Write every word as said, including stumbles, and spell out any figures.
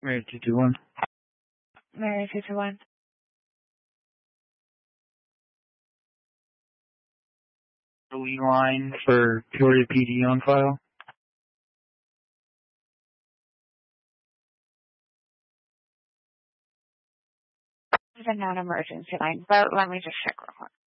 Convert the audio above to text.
Mary two two one. Mary two two one. The lead line for Peoria P D on file. It's a non-emergency line, but let me just check real quick.